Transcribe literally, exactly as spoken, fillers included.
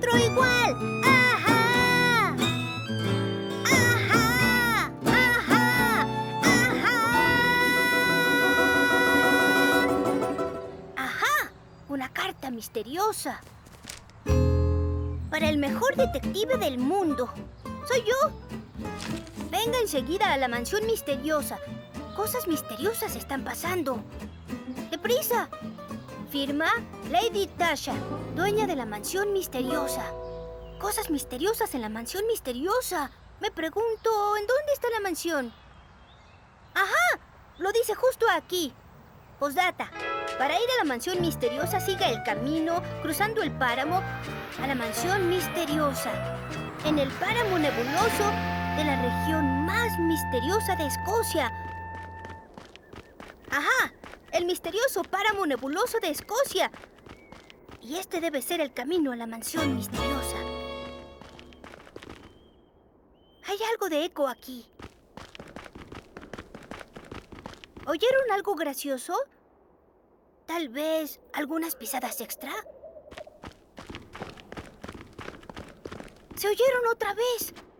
otro igual. ¡Ajá! ¡Ajá! ¡Ajá! ¡Ajá! ¡Ajá! Una carta misteriosa. Para el mejor detective del mundo. Soy yo. Venga enseguida a la mansión misteriosa. Cosas misteriosas están pasando. ¡Deprisa! Firma Lady Tasha, dueña de la mansión misteriosa. Cosas misteriosas en la mansión misteriosa. Me pregunto, ¿en dónde está la mansión? ¡Ajá! Lo dice justo aquí. Postdata. Para ir a la mansión misteriosa, siga el camino, cruzando el páramo, a la mansión misteriosa. En el páramo nebuloso de la región más misteriosa de Escocia. ¡Ajá! El misterioso páramo nebuloso de Escocia. Y este debe ser el camino a la mansión misteriosa. Hay algo de eco aquí. ¿Oyeron algo gracioso? ¿Tal vez algunas pisadas extra? ¡Se oyeron otra vez!